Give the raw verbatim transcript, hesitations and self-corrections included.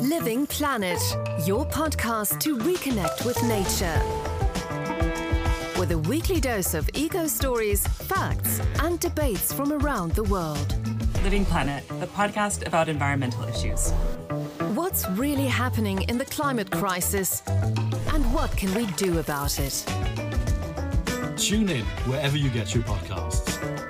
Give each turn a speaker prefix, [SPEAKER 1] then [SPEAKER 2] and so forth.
[SPEAKER 1] Living Planet, your podcast to reconnect with nature. With a weekly dose of eco stories, facts, and debates from around the world.
[SPEAKER 2] Living Planet, the podcast about environmental issues.
[SPEAKER 1] What's really happening in the climate crisis? And what can we do about it?
[SPEAKER 3] Tune in wherever you get your podcasts.